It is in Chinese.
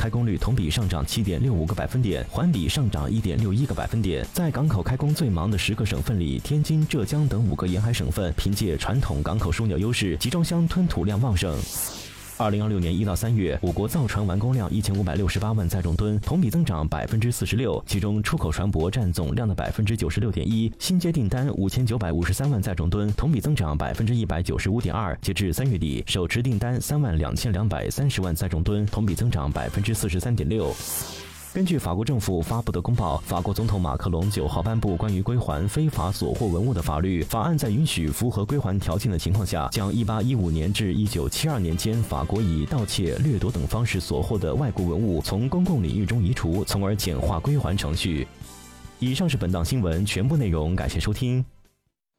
开工率同比上涨7.65个百分点，环比上涨1.61个百分点。在港口开工最忙的10个省份里，天津、浙江等5个沿海省份凭借传统港口枢纽优势，集装箱吞吐量旺盛。2026年1到3月，我国造船完工量1568万载重吨，同比增长46%，其中出口船舶占总量的96.1%，新接订单5953万载重吨，同比增长195.2%。截至3月底，手持订单32230万载重吨，同比增长43.6%。根据法国政府发布的公报，法国总统马克龙9号颁布关于归还非法所获文物的法律。法案在允许符合归还条件的情况下，将1815年至1972年间法国以盗窃、掠夺等方式所获的外国文物从公共领域中移除，从而简化归还程序。以上是本档新闻全部内容，感谢收听。